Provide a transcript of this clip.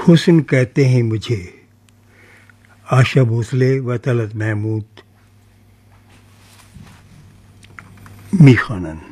हुस्न कहते हैं मुझे आशा भोसले व तलत महमूद मीखानन।